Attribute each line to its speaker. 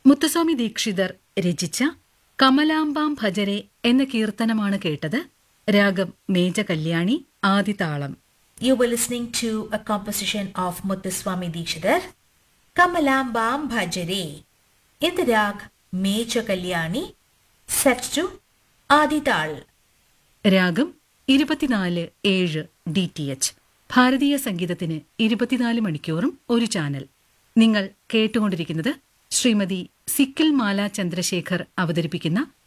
Speaker 1: മുത്തുസ്വാമി ദീക്ഷിതർ രചിച്ച കമലാംബാം ഭജരെ എന്ന കീർത്തനമാണ് കേട്ടത്. രാഗം മേജ Kalyani, ആദിതാളം.
Speaker 2: You were listening to a composition of Muthuswami Dikshidhar, Kamalambam Bhajare, in the rag Meja Kalyani, set to Adital.
Speaker 1: രാഗം 24/7 DTH. ഭാരതീയ സംഗീതത്തിന് 24 മണിക്കൂറും ഒരു ചാനൽ. നിങ്ങൾ കേട്ടുകൊണ്ടിരിക്കുന്നത് ശ്രീമതി സിക്കിൽ മാല ചന്ദ്രശേഖർ അവതരിപ്പിക്കുന്ന